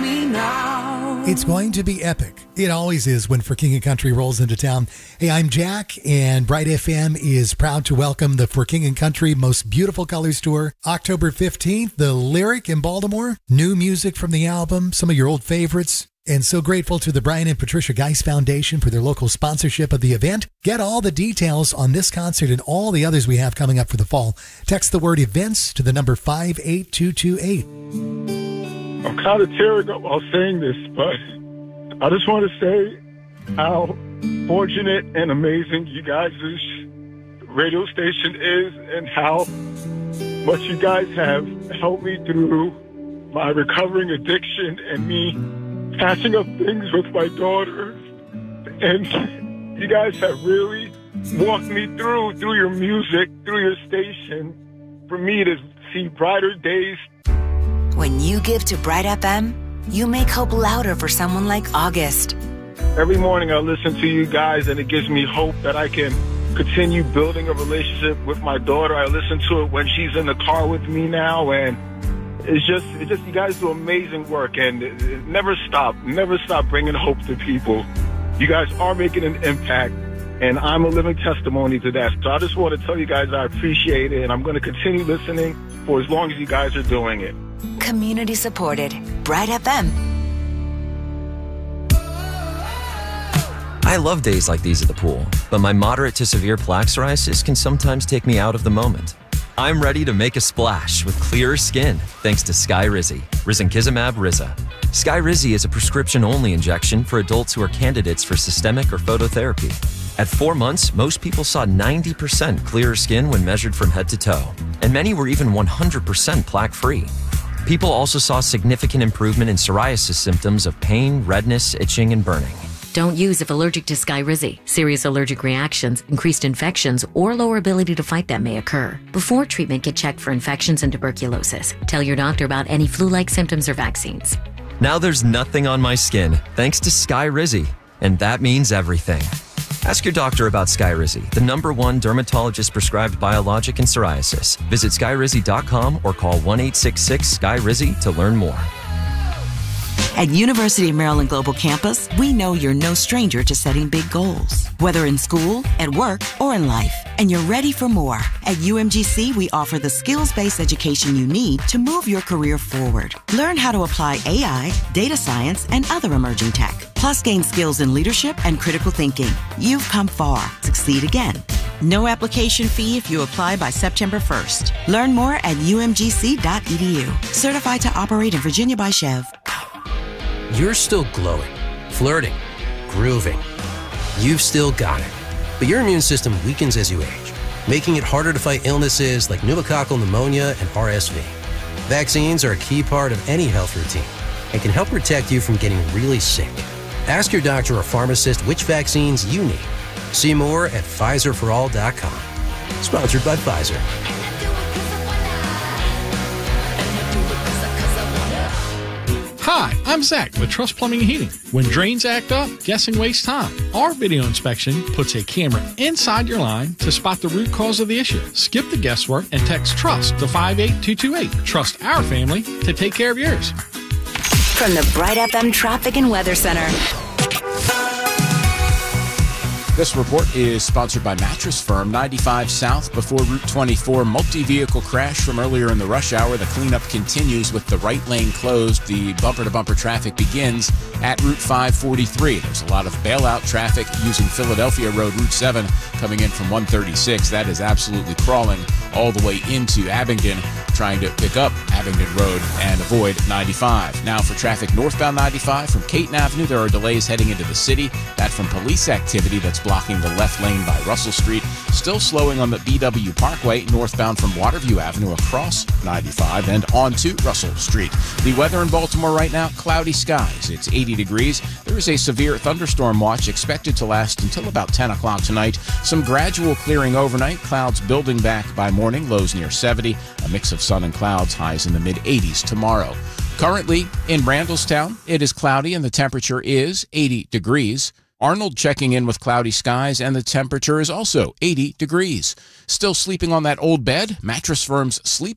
me now. It's going to be epic. It always is when For King and Country rolls into town. Hey, I'm Jack, and Bright FM is proud to welcome the For King and Country Most Beautiful Colors Tour. October 15th, the Lyric in Baltimore. New music from the album, some of your old favorites. And so grateful to the Brian and Patricia Geis Foundation for their local sponsorship of the event. Get all the details on this concert and all the others we have coming up for the fall. Text the word events to the number 58228. I'm kind of tearing up while saying this, but I just want to say how fortunate and amazing you guys' radio station is and how much you guys have helped me through my recovering addiction and me patching up things with my daughter. And you guys have really walked me through your music, through your station, for me to see brighter days. When you give to Bright FM, you make hope louder for someone like August. Every morning I listen to you guys, and it gives me hope that I can continue building a relationship with my daughter. I listen to it when she's in the car with me now, and it's just you guys do amazing work, and it never stop bringing hope to people. You guys are making an impact, and I'm a living testimony to that. So I just want to tell you guys I appreciate it, and I'm going to continue listening for as long as you guys are doing it. Community supported. Bright FM. I love days like these at the pool, but my moderate to severe plaque psoriasis can sometimes take me out of the moment. I'm ready to make a splash with clearer skin thanks to Skyrizi, risankizumab Riza. Skyrizi is a prescription-only injection for adults who are candidates for systemic or phototherapy. At 4 months, most people saw 90% clearer skin when measured from head to toe, and many were even 100% plaque-free. People also saw significant improvement in psoriasis symptoms of pain, redness, itching, and burning. Don't use if allergic to Skyrizi. Serious allergic reactions, increased infections, or lower ability to fight them may occur. Before treatment, get checked for infections and tuberculosis. Tell your doctor about any flu-like symptoms or vaccines. Now there's nothing on my skin thanks to Skyrizi, and that means everything. Ask your doctor about Skyrizi, the #1 dermatologist-prescribed biologic in psoriasis. Visit Skyrizi.com or call 1-866-SKYRIZI to learn more. At University of Maryland Global Campus, we know you're no stranger to setting big goals, whether in school, at work, or in life, and you're ready for more. At UMGC, we offer the skills-based education you need to move your career forward. Learn how to apply AI, data science, and other emerging tech, plus gain skills in leadership and critical thinking. You've come far. Succeed again. No application fee if you apply by September 1st. Learn more at umgc.edu. Certified to operate in Virginia by Chev. You're still glowing, flirting, grooving. You've still got it. But your immune system weakens as you age, making it harder to fight illnesses like pneumococcal pneumonia and RSV. Vaccines are a key part of any health routine and can help protect you from getting really sick. Ask your doctor or pharmacist which vaccines you need. See more at PfizerForAll.com. Sponsored by Pfizer. Hi, I'm Zach with Trust Plumbing and Heating. When drains act up, guessing wastes time. Our video inspection puts a camera inside your line to spot the root cause of the issue. Skip the guesswork and text TRUST to 58228. Trust our family to take care of yours. From the Bright FM Traffic and Weather Center. This report is sponsored by Mattress Firm. 95 south before Route 24. Multi-vehicle crash from earlier in the rush hour. The cleanup continues with the right lane closed. The bumper-to-bumper traffic begins at Route 543. There's a lot of bailout traffic using Philadelphia Road, Route 7, coming in from 136. That is absolutely crawling all the way into Abingdon, trying to pick up Abingdon Road and avoid 95. Now for traffic northbound 95 from Caton Avenue, there are delays heading into the city. That from police activity that's blocking the left lane by Russell Street. Still slowing on the BW Parkway northbound from Waterview Avenue across 95 and onto Russell Street. The weather in Baltimore right now, cloudy skies. It's 80 degrees. There is a severe thunderstorm watch expected to last until about 10 o'clock tonight. Some gradual clearing overnight. Clouds building back by morning. Lows near 70. A mix of sun and clouds. Highs in the mid-80s tomorrow. Currently in Randallstown, it is cloudy and the temperature is 80 degrees. Arnold checking in with cloudy skies, and the temperature is also 80 degrees. Still sleeping on that old bed? Mattress Firm's Sleep